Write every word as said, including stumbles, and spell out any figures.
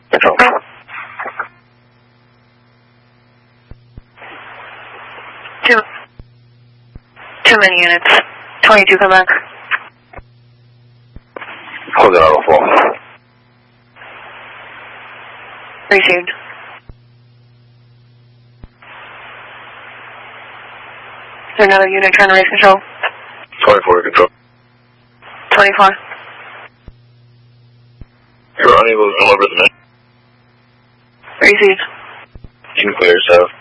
Control. Two. Too many units. twenty-two, come back. Hold it auto four. Received. Is there another unit trying to raise control? twenty-four, control. twenty-four. You're unable to deliver the net. Received. You can clear yourself.